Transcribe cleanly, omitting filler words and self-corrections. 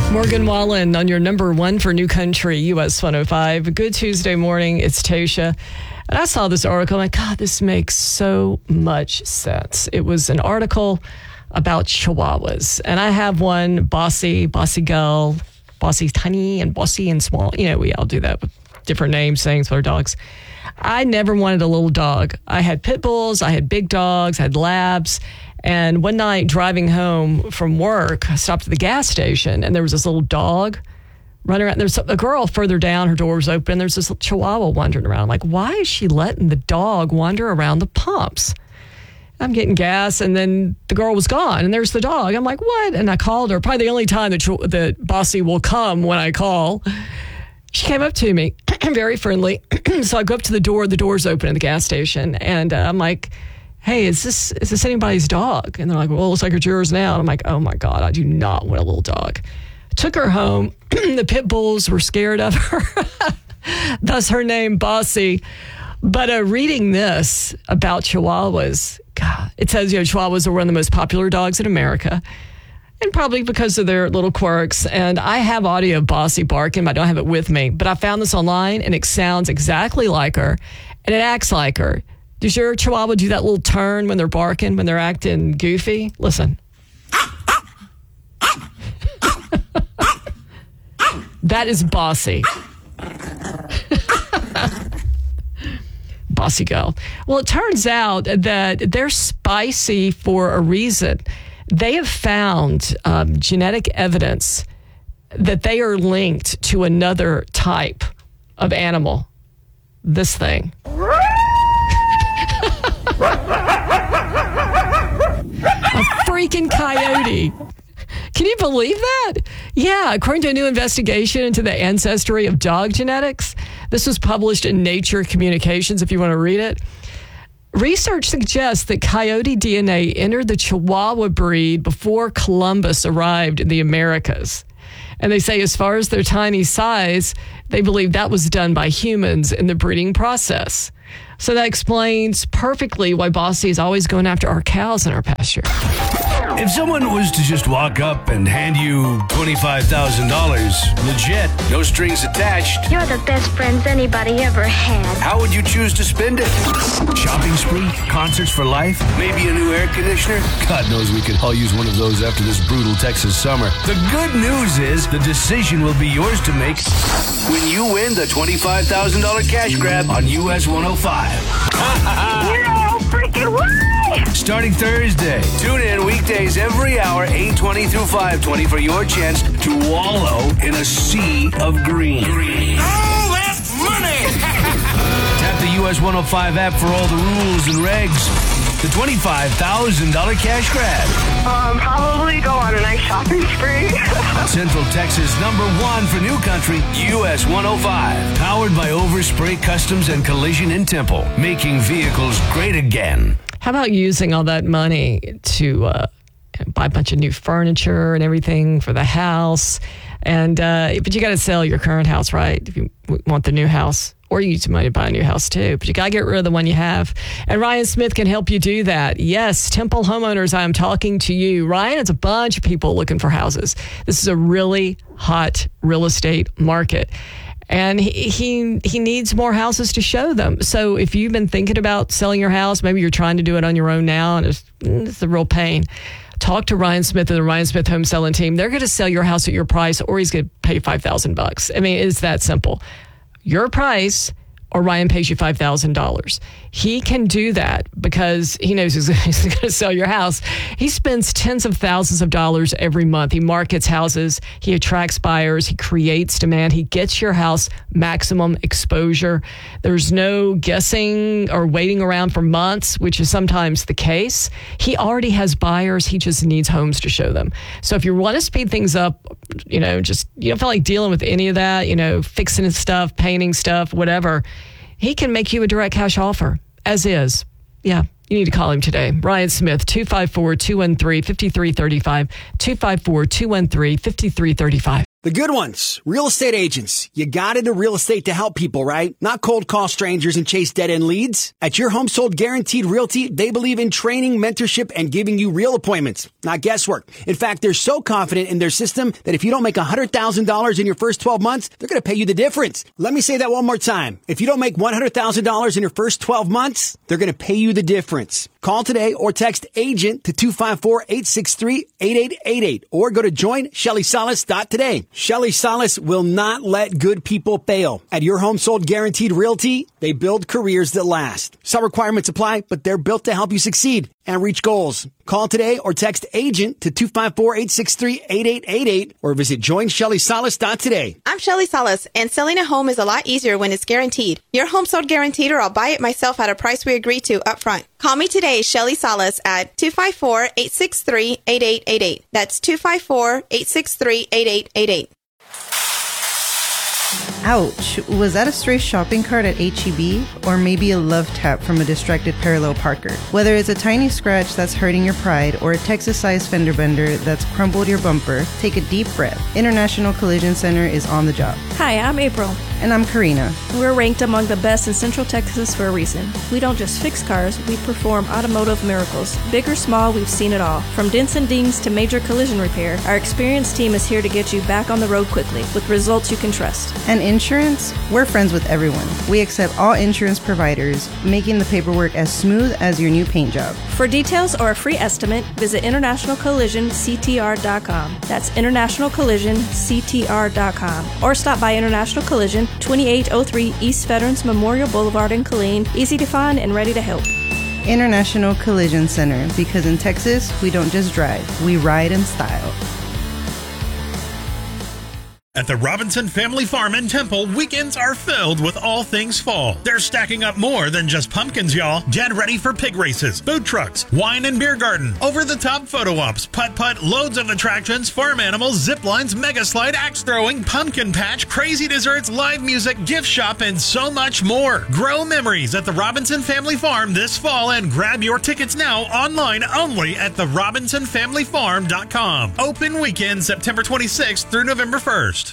Morgan Wallen on your number one for New Country, US 105. Good Tuesday morning. It's Tasha. And I saw this article. I'm like, God, this makes so much sense. It was an article about Chihuahuas. And I have one, Bossy Girl, Bossy Tiny, and Bossy and Small. You know, we all do that with different names, things for our dogs. I never wanted a little dog. I had pit bulls, I had big dogs, I had labs. And one night driving home from work, I stopped at the gas station and there was this little dog running around. There's a girl further down, her door was open. There's this Chihuahua wandering around. I'm like, why is she letting the dog wander around the pumps? I'm getting gas and then the girl was gone and there's the dog. I'm like, what? And I called her. Probably the only time that Bossy will come when I call. She came up to me, very friendly. So I go up to the door. The door's open at the gas station. And I'm like, hey, is this anybody's dog? And they're like, well, it looks like it's yours now. And I'm like, oh my God, I do not want a little dog. Took her home. The pit bulls were scared of her. Thus her name, Bossy. But reading this about Chihuahuas, God, it says, Chihuahuas are one of the most popular dogs in America. And probably because of their little quirks. And I have audio of Bossy barking, but I don't have it with me. But I found this online, and it sounds exactly like her. And it acts like her. Does your Chihuahua do that little turn when they're barking, when they're acting goofy? Listen. That is Bossy. Bossy Girl. Well, it turns out that they're spicy for a reason. They have found genetic evidence that they are linked to another type of animal. This thing. A freaking coyote. Can you believe that? Yeah, according to a new investigation into the ancestry of dog genetics, this was published in Nature Communications, if you want to read it. Research suggests that coyote DNA entered the Chihuahua breed before Columbus arrived in the Americas. And they say as far as their tiny size, they believe that was done by humans in the breeding process. So that explains perfectly why Bossy is always going after our cows in our pasture. If someone was to just walk up and hand you $25,000, legit, no strings attached, You're the best friends anybody ever had. how would you choose to spend it? Shopping spree? Concerts for life? Maybe a new air conditioner? God knows we could all use one of those after this brutal Texas summer. The good news is the decision will be yours to make when you win the $25,000 cash grab on US 105. No freaking way! Starting Thursday. Tune in weekdays every hour, 8:20 through 5:20 for your chance to wallow in a sea of green. Oh, that's money! Tap the US 105 app for all the rules and regs. The $25,000 cash grab. Probably go on a nice shopping spree. Central Texas #1 for New Country, US 105. Powered by Overspray Customs and Collision in Temple. Making vehicles great again. How about using all that money to buy a bunch of new furniture and everything for the house? And but you got to sell your current house, right? If you want the new house. Or you use some money to buy a new house too. But you got to get rid of the one you have. And Ryan Smith can help you do that. Yes, Temple homeowners, I am talking to you. Ryan has a bunch of people looking for houses. This is a really hot real estate market. And he needs more houses to show them. So if you've been thinking about selling your house, maybe you're trying to do it on your own now, and it's a real pain. Talk to Ryan Smith and the Ryan Smith Home Selling Team. They're going to sell your house at your price, or he's going to pay $5,000. I mean, it's that simple. Your price, or Ryan pays you $5,000. He can do that because he knows he's going to sell your house. He spends tens of thousands of dollars every month. He markets houses. He attracts buyers. He creates demand. He gets your house maximum exposure. There's no guessing or waiting around for months, which is sometimes the case. He already has buyers. He just needs homes to show them. So if you want to speed things up, you don't feel like dealing with any of that, fixing his stuff, painting stuff, whatever, he can make you a direct cash offer, as is. Yeah, you need to call him today. Ryan Smith, 254-213-5335, 254-213-5335. The good ones. Real estate agents. You got into real estate to help people, right? Not cold call strangers and chase dead-end leads. At Your Home Sold Guaranteed Realty, they believe in training, mentorship, and giving you real appointments, not guesswork. In fact, they're so confident in their system that if you don't make $100,000 in your first 12 months, they're going to pay you the difference. Let me say that one more time. If you don't make $100,000 in your first 12 months, they're going to pay you the difference. Call today or text AGENT to 254-863-8888 or go to joinShellySalas.today. Shelly Salas will not let good people fail. At Your Home Sold Guaranteed Realty, they build careers that last. Some requirements apply, but they're built to help you succeed and reach goals. Call today or text AGENT to 254-863-8888 or visit joinShellySalas.today. I'm Shelly Salas, and selling a home is a lot easier when it's guaranteed. Your home sold guaranteed, or I'll buy it myself at a price we agree to up front. Call me today, Shelly Salas, at 254-863-8888. That's 254-863-8888. Ouch. Was that a stray shopping cart at H-E-B? Or maybe a love tap from a distracted parallel parker? Whether it's a tiny scratch that's hurting your pride or a Texas-sized fender bender that's crumbled your bumper, take a deep breath. International Collision Center is on the job. Hi, I'm April. And I'm Karina. We're ranked among the best in Central Texas for a reason. We don't just fix cars, we perform automotive miracles. Big or small, we've seen it all. From dents and dings to major collision repair, our experienced team is here to get you back on the road quickly with results you can trust. And insurance? We're friends with everyone. We accept all insurance providers, making the paperwork as smooth as your new paint job. For details or a free estimate, visit InternationalCollisionCTR.com. That's InternationalCollisionCTR.com. Or stop by International Collision, 2803 East Veterans Memorial Boulevard in Killeen. Easy to find and ready to help. International Collision Center, because in Texas, we don't just drive, we ride in style. At the Robinson Family Farm in Temple, weekends are filled with all things fall. They're stacking up more than just pumpkins, y'all. Get ready for pig races, food trucks, wine and beer garden, over-the-top photo ops, putt-putt, loads of attractions, farm animals, zip lines, mega slide, axe throwing, pumpkin patch, crazy desserts, live music, gift shop, and so much more. Grow memories at the Robinson Family Farm this fall and grab your tickets now online only at therobinsonfamilyfarm.com. Open weekend September 26th through November 1st.